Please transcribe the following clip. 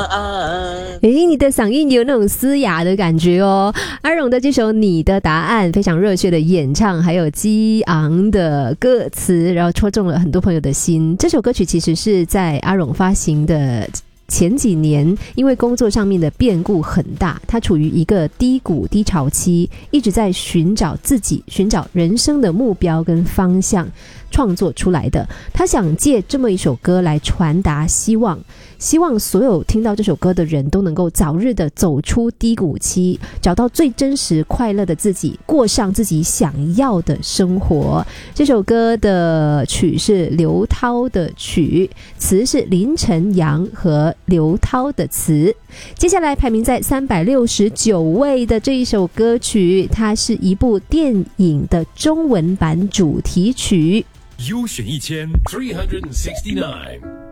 案。 你的嗓音有那种嘶哑的感觉哦。阿荣的这首《你的答案》非常热血的演唱，还有激昂的歌词，然后戳中了很多朋友的心。这首歌曲其实是在阿荣发行的前几年，因为工作上面的变故很大，他处于一个低谷低潮期，一直在寻找自己，寻找人生的目标跟方向，创作出来的。他想借这么一首歌来传达希望所有听到这首歌的人都能够早日的走出低谷期，找到最真实快乐的自己，过上自己想要的生活。这首歌的曲是刘涛的曲，词是林晨阳和刘涛的词。接下来排名在369位的这一首歌曲，它是一部电影的中文版主题曲。 优选1369